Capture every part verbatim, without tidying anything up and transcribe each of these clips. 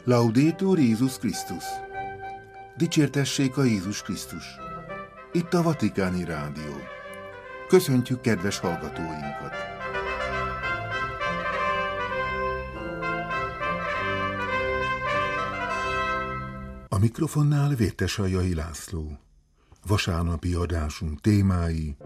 Laudetur Jézus Krisztus! Dicsértessék a Jézus Krisztus! Itt a Vatikáni Rádió. Köszöntjük kedves hallgatóinkat! A mikrofonnál Vértesajai László. Vasárnapi adásunk témái: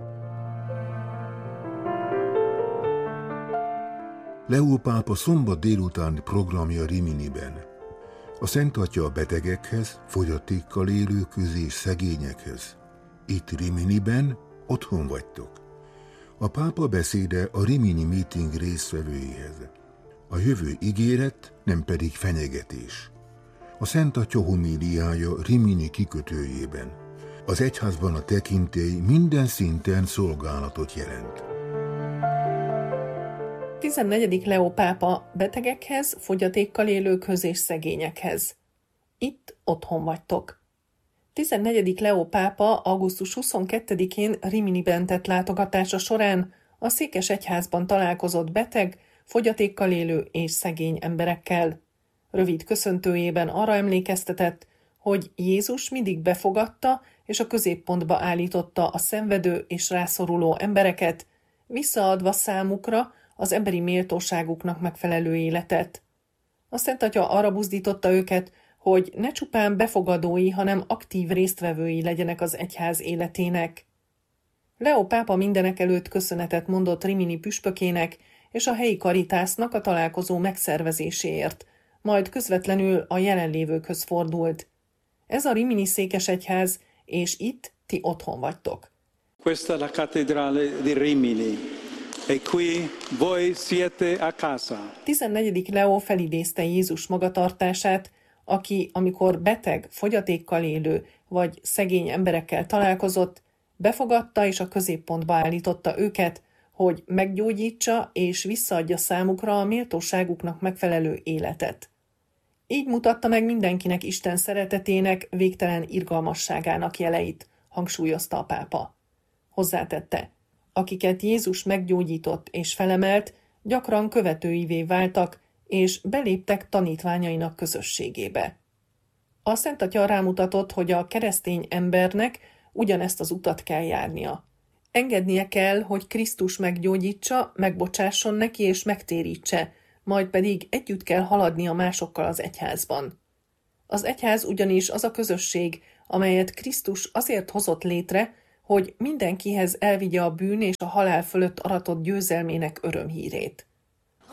Leó pápa szombat délutáni programja Riminiben. A Szent Atya a betegekhez, fogyatékkal élőkhöz és szegényekhez. Itt Riminiben otthon vagytok. A pápa beszéde a Rimini meeting résztvevőihez. A jövő ígéret, nem pedig fenyegetés. A Szent Atya homíliája Rimini kikötőjében. Az egyházban a tekintély minden szinten szolgálatot jelent. tizennegyedik Leó pápa betegekhez, fogyatékkal élőkhöz és szegényekhez. Itt otthon vagytok. tizennegyedik Leó pápa augusztus huszonkettedikén Riminiben tett látogatása során a székesegyházban találkozott beteg, fogyatékkal élő és szegény emberekkel. Rövid köszöntőjében arra emlékeztetett, hogy Jézus mindig befogadta és a középpontba állította a szenvedő és rászoruló embereket, visszaadva számukra az emberi méltóságuknak megfelelő életet. A Szent Atya arra buzdította őket, hogy ne csupán befogadói, hanem aktív résztvevői legyenek az egyház életének. Leó pápa mindenekelőtt köszönetet mondott Rimini püspökének és a helyi Caritasnak a találkozó megszervezéséért, majd közvetlenül a jelenlévőkhöz fordult. Ez a Rimini székesegyház, és itt ti otthon vagytok. Questa è la cattedrale di Rimini. E qui voi siete a casa. tizennegyedik Leó felidézte Jézus magatartását, aki, amikor beteg, fogyatékkal élő vagy szegény emberekkel találkozott, befogadta és a középpontba állította őket, hogy meggyógyítsa és visszaadja számukra a méltóságuknak megfelelő életet. Így mutatta meg mindenkinek Isten szeretetének, végtelen irgalmasságának jeleit, hangsúlyozta a pápa. Hozzátette: akiket Jézus meggyógyított és felemelt, gyakran követőivé váltak, és beléptek tanítványainak közösségébe. A Szent Atya rámutatott, hogy a keresztény embernek ugyanezt az utat kell járnia. Engednie kell, hogy Krisztus meggyógyítsa, megbocsásson neki és megtérítse, majd pedig együtt kell haladnia másokkal az egyházban. Az egyház ugyanis az a közösség, amelyet Krisztus azért hozott létre, hogy mindenkihez elvigye a bűn és a halál fölött aratott győzelmének örömhírét.